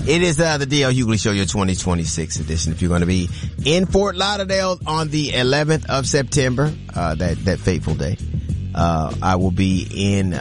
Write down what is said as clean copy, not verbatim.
It is the D.L. Hughley Show, your 2026 edition. If you're going to be in Fort Lauderdale on the 11th of September, that fateful day, I will be in